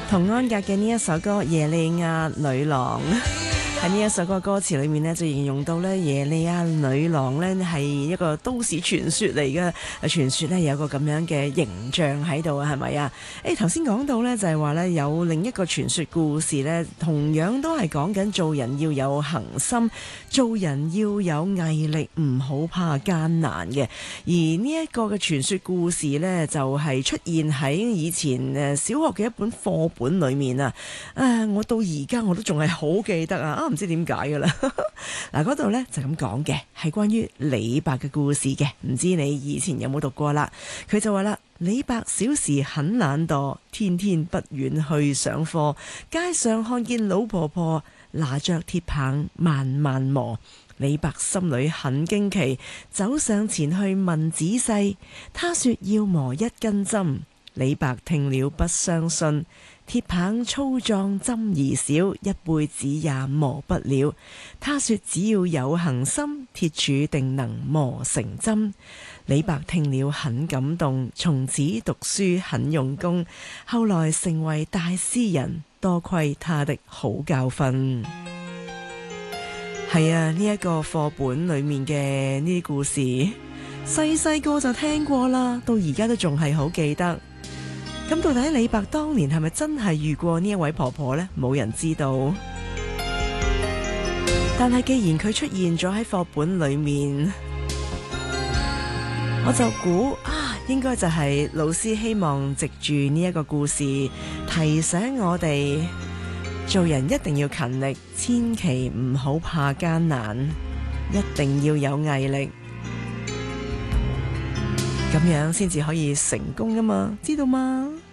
同安格嘅呢一首歌《耶利亞女郎》喺呢一首歌歌詞裏面呢，就形容到咧耶利亞女郎呢係一個都市傳說嚟嘅，傳說呢有個咁樣嘅形象喺度啊，係咪啊？頭先講到呢，就係話呢有另一個傳說故事呢，同樣都係講緊做人要有恆心，做人要有毅力，唔好怕艱難嘅。而呢一個嘅傳說故事呢，就係出現喺以前小學嘅一本課本裏面啊！我到而家我都仲係好記得啊！唔知點解噶啦。嗱，嗰度呢就咁講嘅，係關於李白嘅故事嘅，唔知你以前有冇讀過啦？佢就話啦：李白小時很懶惰，天天不願去上課，街上看見老婆婆拿着鐵棒慢慢磨。李白心裏很驚奇，走上前去問仔細，他說要磨一根針。李白聽了不相信，鐵棒粗壯針兒小，一輩子也磨不了。他說只要有恆心，鐵杵定能磨成針。李白聽了很感動，從此讀書很用功，後來成為大詩人，多虧他的好教訓。係啊，呢一個課本裏面嘅呢啲故事，細個就聽過啦，到而家都仲係好記得。咁到底李白當年係咪真係遇過呢一位婆婆呢？冇人知道。但係既然佢出現咗喺課本裏面，我就估應該就係老師希望藉住呢一個故事提醒我哋，做人一定要勤力，千祈唔好怕艱難，一定要有毅力，咁樣先至可以成功㗎嘛，知道嗎？